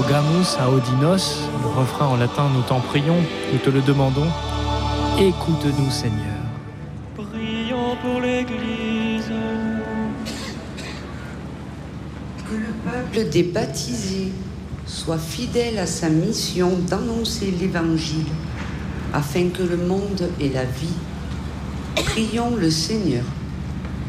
rogamus a Odinos, le refrain en latin, nous t'en prions, nous te le demandons. Écoute-nous, Seigneur. Prions pour l'Église. Que le peuple des baptisés soit fidèle à sa mission d'annoncer l'Évangile, afin que le monde ait la vie. Prions le Seigneur.